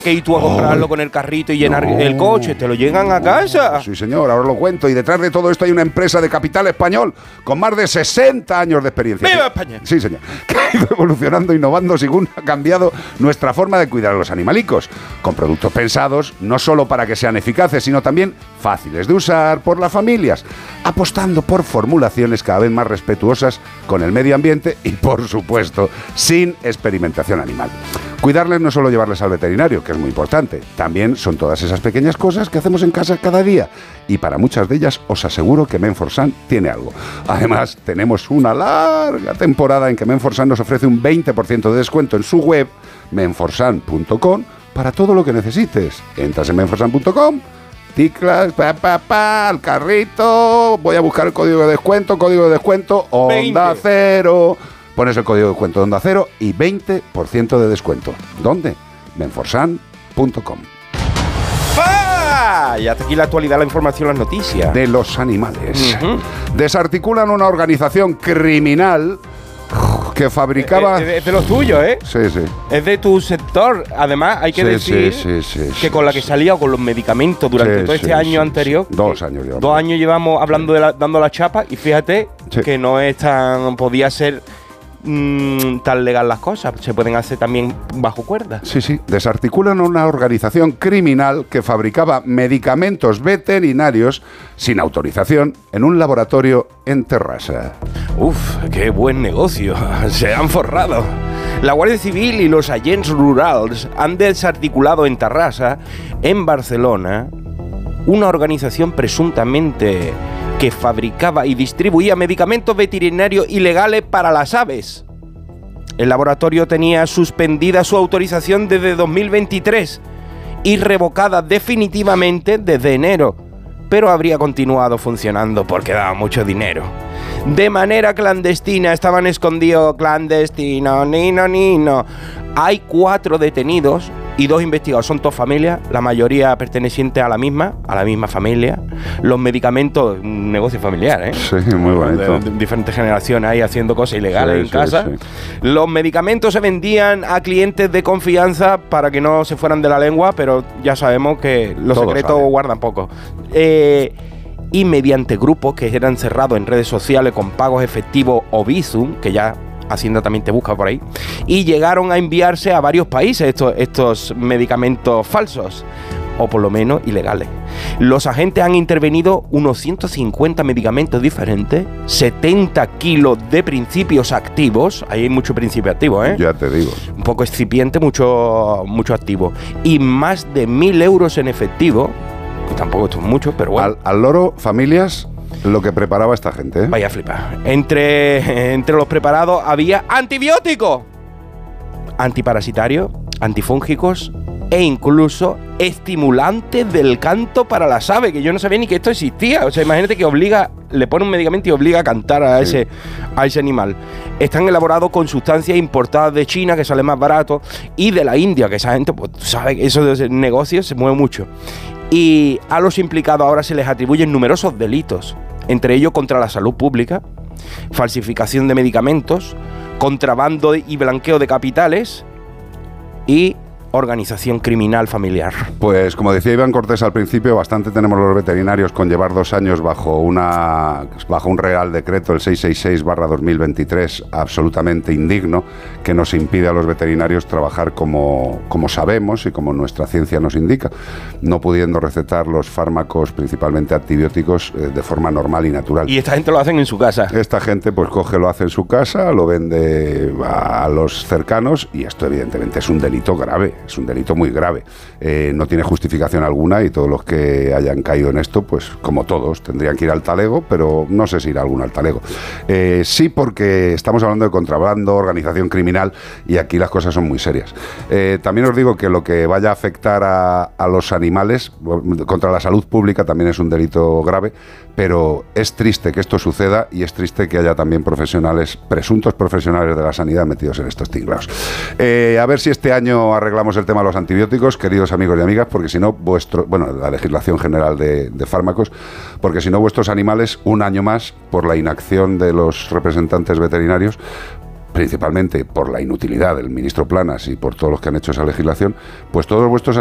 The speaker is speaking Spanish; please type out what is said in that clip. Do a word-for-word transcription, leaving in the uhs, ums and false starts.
que ir tú a comprarlo oh, con el carrito y llenar no. el coche, te lo llegan a casa. Sí, señor, ahora os lo cuento. Y detrás de todo esto hay una empresa de capital español con más de sesenta años de experiencia. ¡Viva España! Sí, señor. Que ha ido evolucionando, innovando, según ha cambiado nuestra forma de cuidar a los animalicos. Con productos pensados no solo para que sean eficaces, sino también fáciles de usar por las familias. Apostando por formulaciones cada vez más respetuosas con el medio ambiente y, por supuesto, sin experimentación animal. Cuidarles no es solo llevarles al veterinario, que es muy importante, también son todas esas pequeñas cosas que hacemos en casa cada día. Y para muchas de ellas os aseguro que Menforsan tiene algo. Además, tenemos una larga temporada en que Menforsan nos ofrece un veinte por ciento de descuento en su web, menforsan punto com, para todo lo que necesites. Entras en menforsan punto com, ticlas, pa, pa, pa, al carrito, voy a buscar el código de descuento, código de descuento, Onda Cero. Pones el código de descuento de Onda Cero y veinte por ciento de descuento. ¿Dónde? menforsan punto com. ¡Ah! Y hasta aquí la actualidad, la información, las noticias. De los animales. Uh-huh. Desarticulan una organización criminal que fabricaba... Es de, es de los tuyos, ¿eh? Sí, sí. Es de tu sector. Además, hay que sí, decir sí, sí, sí, que con la que salía con los medicamentos durante sí, todo este sí, año sí, anterior... Sí. Dos años llevamos. Dos años llevamos hablando de la, dando la chapa y fíjate sí. que no es tan... Podía ser... Mm, tan legal las cosas, se pueden hacer también bajo cuerda. Sí, sí, desarticulan una organización criminal que fabricaba medicamentos veterinarios sin autorización en un laboratorio en Terrassa. Uf, qué buen negocio, se han forrado. La Guardia Civil y los agents rurals han desarticulado en Terrassa, en Barcelona, una organización presuntamente que fabricaba y distribuía medicamentos veterinarios ilegales para las aves. El laboratorio tenía suspendida su autorización desde dos mil veintitrés y revocada definitivamente desde enero, pero habría continuado funcionando porque daba mucho dinero. De manera clandestina, estaban escondidos, clandestino, nino, nino. Hay cuatro detenidos y dos investigados, son todas familias, la mayoría pertenecientes a la misma, a la misma familia. Los medicamentos, un negocio familiar, ¿eh? Sí, muy bonito. De, de diferentes generaciones ahí haciendo cosas ilegales sí, en sí, casa. Sí. Los medicamentos se vendían a clientes de confianza para que no se fueran de la lengua, pero ya sabemos que los Todos secretos saben. guardan poco. Eh... Y mediante grupos que eran cerrados en redes sociales con pagos efectivos o Bizum, que ya Hacienda también te busca por ahí, y llegaron a enviarse a varios países estos, estos medicamentos falsos, o por lo menos ilegales. Los agentes han intervenido unos ciento cincuenta medicamentos diferentes, setenta kilos de principios activos, ahí hay mucho principio activo, ¿eh? Ya te digo. Un poco excipiente, mucho, mucho activo, y más de mil euros en efectivo, que tampoco esto es mucho, pero bueno. Al, al loro, familias, lo que preparaba esta gente, ¿eh? Vaya flipa. Entre, entre los preparados había antibióticos, antiparasitarios, antifúngicos e incluso estimulantes del canto para las aves, que yo no sabía ni que esto existía. O sea, imagínate que obliga, le pone un medicamento y obliga a cantar a, sí. ese, a ese animal. Están elaborados con sustancias importadas de China, que sale más barato, y de la India, que esa gente, pues, sabe que eso de negocios se mueve mucho. Y a los implicados ahora se les atribuyen numerosos delitos, entre ellos contra la salud pública, falsificación de medicamentos, contrabando y blanqueo de capitales y organización criminal familiar. Pues como decía Iván Cortés al principio, bastante tenemos los veterinarios con llevar dos años bajo una bajo un real decreto, el seiscientos sesenta y seis barra dos mil veintitrés, absolutamente indigno, que nos impide a los veterinarios trabajar como, como sabemos y como nuestra ciencia nos indica, no pudiendo recetar los fármacos, principalmente antibióticos, eh, de forma normal y natural. Y esta gente lo hacen en su casa. Esta gente pues coge, lo hace en su casa, lo vende a los cercanos, y esto evidentemente es un delito grave. Es un delito muy grave, eh, no tiene justificación alguna, y todos los que hayan caído en esto, pues como todos, tendrían que ir al talego, pero no sé si irá alguno al talego. Eh, sí, porque estamos hablando de contrabando, organización criminal, y aquí las cosas son muy serias. Eh, también os digo que lo que vaya a afectar a, a los animales, contra la salud pública, también es un delito grave, pero es triste que esto suceda, y es triste que haya también profesionales, presuntos profesionales de la sanidad metidos en estos tinglados. Eh, a ver si este año arreglamos el tema de los antibióticos, queridos amigos y amigas, porque si no, vuestro, bueno, la legislación general de, de fármacos, porque si no, vuestros animales, un año más, por la inacción de los representantes veterinarios, principalmente por la inutilidad del ministro Planas y por todos los que han hecho esa legislación, pues todos vuestros